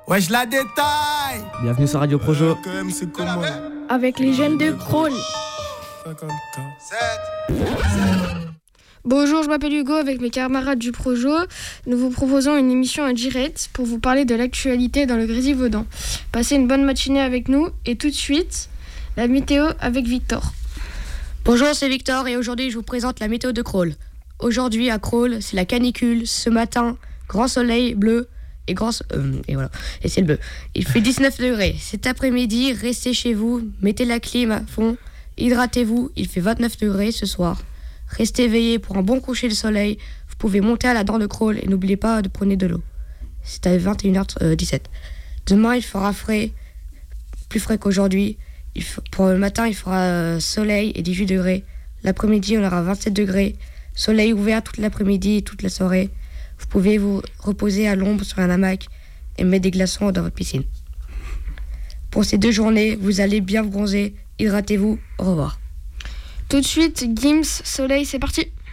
Wesh la détail. Bienvenue sur Radio Projo. Avec les jeunes de Crawl. Bonjour, je m'appelle Hugo avec mes camarades du Projo. Nous vous proposons une émission en direct pour vous parler de l'actualité dans le Grésivaudan. Passez une bonne matinée avec nous et tout de suite, la météo avec Victor. Bonjour, c'est Victor et aujourd'hui je vous présente la météo de Crawl. Aujourd'hui à Crawl, c'est la canicule. Ce matin, grand soleil bleu et voilà. Et c'est le bleu. Il fait 19 degrés. Cet après-midi, restez chez vous, mettez la clim à fond, hydratez-vous. Il fait 29 degrés ce soir. Restez éveillés pour un bon coucher de soleil. Vous pouvez monter à la dent de Crawl et n'oubliez pas de prendre de l'eau. C'est à 21h17. Demain, il fera frais, plus frais qu'aujourd'hui. Pour le matin, il fera soleil et 18 degrés. L'après-midi, on aura 27 degrés. Soleil ouvert toute l'après-midi et toute la soirée. Vous pouvez vous reposer à l'ombre sur un hamac et mettre des glaçons dans votre piscine. Pour ces 2 journées, vous allez bien bronzer. Hydratez-vous. Au revoir. Tout de suite, Gims, Soleil, c'est parti.